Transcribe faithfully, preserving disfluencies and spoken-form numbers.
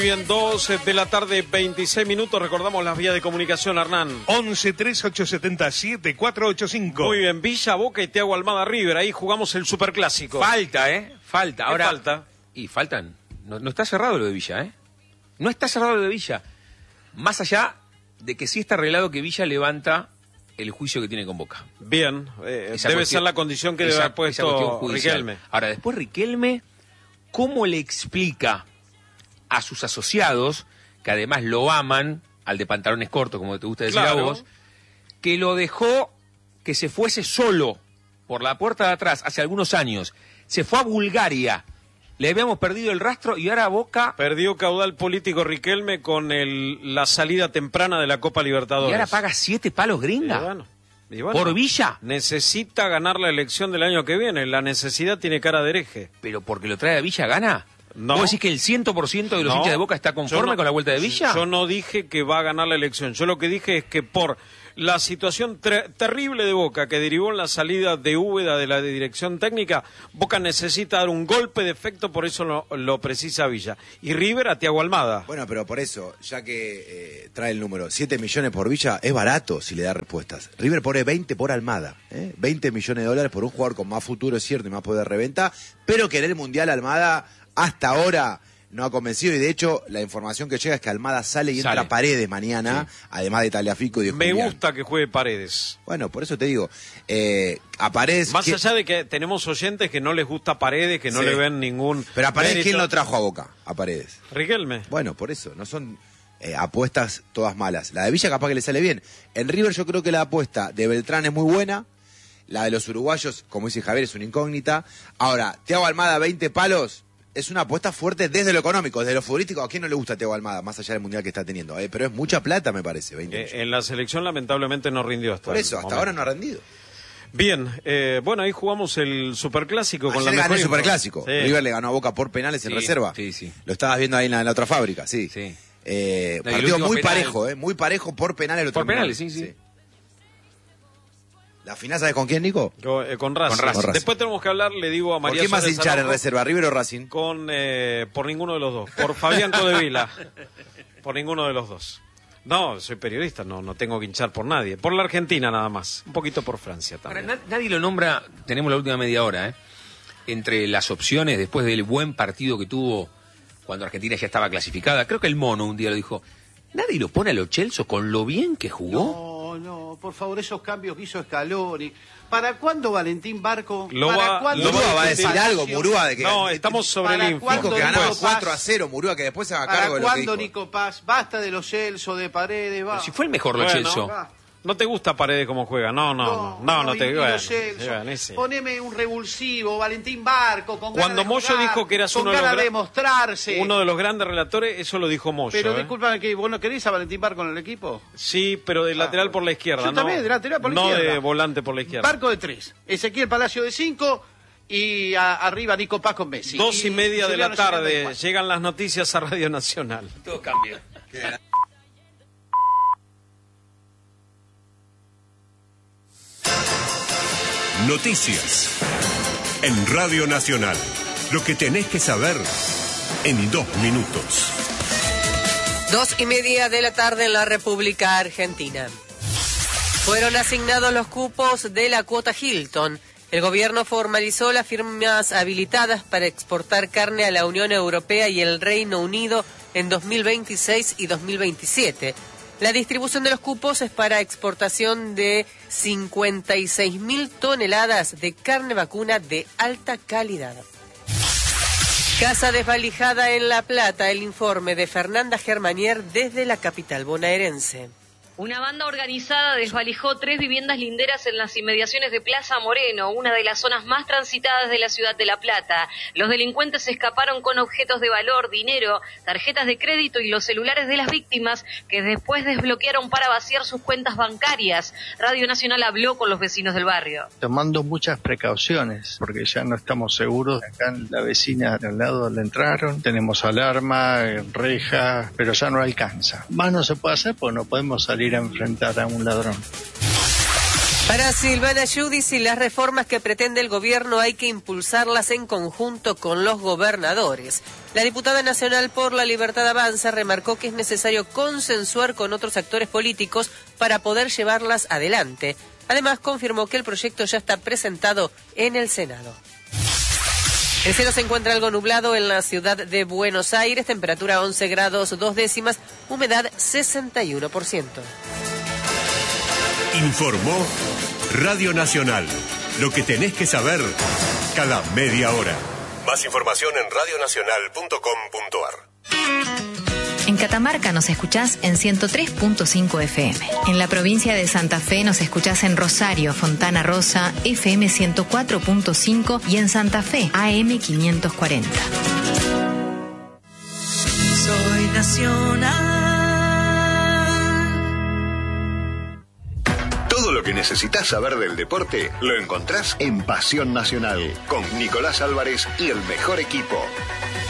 Bien, dos de la tarde, veintiséis minutos. Recordamos las vías de comunicación, Hernán. once, tres, ocho, siete, siete, cuatro, ocho, cinco. Muy bien, Villa, Boca y Thiago Almada River. Ahí jugamos el superclásico. Falta, ¿eh? Falta. Ahora, falta? Y faltan. No, no está cerrado lo de Villa, ¿eh? No está cerrado lo de Villa. Más allá de que sí está arreglado que Villa levanta el juicio que tiene con Boca. Bien, eh, debe cuestión, ser la condición que esa, debe haber puesto Riquelme. Ahora, después Riquelme, ¿cómo le explica a sus asociados, que además lo aman, al de pantalones cortos, como te gusta decir Claro. a vos, que lo dejó que se fuese solo por la puerta de atrás hace algunos años? Se fue a Bulgaria, le habíamos perdido el rastro y ahora Boca... Perdió caudal político Riquelme con el, la salida temprana de la Copa Libertadores. ¿Y ahora paga siete palos gringa? Y bueno, y bueno, ¿Por Villa? Necesita ganar la elección del año que viene. La necesidad tiene cara de hereje. ¿Pero porque lo trae a Villa gana? No. ¿Vos decís que el cien por ciento de los No. hinchas de Boca está conforme Yo no- con la vuelta de Villa? Yo no dije que va a ganar la elección. Yo lo que dije es que por la situación tre- terrible de Boca que derivó en la salida de Úbeda de la dirección técnica, Boca necesita dar un golpe de efecto, por eso lo, lo precisa Villa. Y River a Thiago Almada. Bueno, pero por eso, ya que eh, trae el número siete millones por Villa, es barato si le da respuestas. River pone veinte por Almada, ¿eh? veinte millones de dólares por un jugador con más futuro, es cierto, y más poder de reventa, pero que en el Mundial Almada hasta ahora no ha convencido, y de hecho la información que llega es que Almada sale y entra Sale. Paredes mañana, sí, además de Tagliafico y de Me Julián. gusta que juegue Paredes. Bueno, por eso te digo, eh, a Paredes... Más ¿quién- allá de que tenemos oyentes que no les gusta Paredes, que no Sí. le ven ningún... Pero a Paredes, mérito. ¿quién lo trajo a Boca? A Paredes. Riquelme. Bueno, por eso, no son eh, apuestas todas malas. La de Villa capaz que le sale bien. En River yo creo que la apuesta de Beltrán es muy buena. La de los uruguayos, como dice Javier, es una incógnita. Ahora, Thiago Almada, veinte palos, es una apuesta fuerte desde lo económico, desde lo futbolístico. ¿A quién no le gusta Thiago Almada, más allá del mundial que está teniendo? Eh, pero es mucha plata, me parece, veinte Eh, millones. en la selección lamentablemente no rindió hasta Por eso, el hasta momento. ahora no ha rendido. Bien, eh, bueno, ahí jugamos el superclásico con la Ayer ganó mejor el info. superclásico. Sí. River le ganó a Boca por penales en Sí, reserva. sí, sí. Lo estabas viendo ahí en la, en la otra fábrica, sí. Sí. Eh, No, y el partido último muy penal- parejo, eh, muy parejo por penales. lo Por terminaron. penales, sí, sí. ¿La final sabes con quién, Nico? Con, eh, con Racing. Con Racing. Después tenemos que hablar, le digo a ¿Por María quién vas a Suárez hinchar en Araujo, reserva, River o Racing? con eh, por ninguno de los dos. Por Fabián Codevila. Por ninguno de los dos. No, soy periodista, no, no tengo que hinchar por nadie. Por la Argentina nada más. Un poquito por Francia Ahora, también. na- nadie lo nombra, tenemos la última media hora, ¿eh? Entre las opciones, después del buen partido que tuvo cuando Argentina ya estaba clasificada, creo que el Mono un día lo dijo, nadie lo pone a Lo Celso con lo bien que jugó. No, no, por favor, esos cambios que hizo Scaloni. ¿Para cuándo Valentín Barco? Lo ¿Para va- cuándo lo Murúa va a Palacio? decir algo, Murúa, de que No, estamos sobre ¿Para el info. cuándo dijo que ganaba Nico Paz? cuatro a cero, Murúa, que después se haga ¿Para cargo de lo que cuándo, dijo. Nico Paz? Basta de los Celso, de Paredes, va. Pero si fue el mejor Lo Bueno, Celso. va. ¿No te gusta Paredes como juega? No, no, no. No, no, y- te y digo. Lo Celso. Poneme un revulsivo, Valentín Barco, con ganas Cuando de Moyo jugar, dijo que eras con uno de los ganas gra- de mostrarse. Uno de los grandes relatores, eso lo dijo Moyo. Pero ¿eh? discúlpame, que ¿vos no querés a Valentín Barco en el equipo? Sí, pero de lateral por la izquierda, Yo ¿no? también, de lateral por la no izquierda. de volante por la izquierda. Barco de tres, Ezequiel Palacio de cinco y a- arriba Nico Paz con Messi. Dos y media de la Juliano tarde Silva en llegan las noticias a Radio Nacional. Todo cambia. Noticias en Radio Nacional. Lo que tenés que saber en dos minutos. Dos y media de la tarde en la República Argentina. Fueron asignados los cupos de la cuota Hilton. El gobierno formalizó las firmas habilitadas para exportar carne a la Unión Europea y el Reino Unido en dos mil veintiséis y dos mil veintisiete. La distribución de los cupos es para exportación de cincuenta y seis mil toneladas de carne vacuna de alta calidad. Casa desvalijada en La Plata, el informe de Fernanda Germanier desde la capital bonaerense. Una banda organizada desvalijó tres viviendas linderas en las inmediaciones de Plaza Moreno, una de las zonas más transitadas de la ciudad de La Plata. Los delincuentes escaparon con objetos de valor, dinero, tarjetas de crédito y los celulares de las víctimas, que después desbloquearon para vaciar sus cuentas bancarias. Radio Nacional habló con los vecinos del barrio. Tomando muchas precauciones, porque ya no estamos seguros. Acá la vecina de al lado le entraron, tenemos alarma, reja, pero ya no alcanza. Más no se puede hacer porque no podemos salir a enfrentar a un ladrón. Para Silvana Giudici, las reformas que pretende el gobierno hay que impulsarlas en conjunto con los gobernadores. La diputada nacional por la Libertad Avanza remarcó que es necesario consensuar con otros actores políticos para poder llevarlas adelante. Además, confirmó que el proyecto ya está presentado en el Senado. El cielo se encuentra algo nublado en la ciudad de Buenos Aires, temperatura once grados dos décimas, humedad sesenta y uno por ciento. Informó Radio Nacional. Lo que tenés que saber cada media hora. Más información en radio nacional punto com punto a r. En Catamarca nos escuchás en ciento tres punto cinco F M. En la provincia de Santa Fe nos escuchás en Rosario, Fontana Rosa, F M ciento cuatro punto cinco y en Santa Fe, A M quinientos cuarenta. Soy nacional. Todo lo que necesitas saber del deporte lo encontrás en Pasión Nacional con Nicolás Álvarez y el mejor equipo.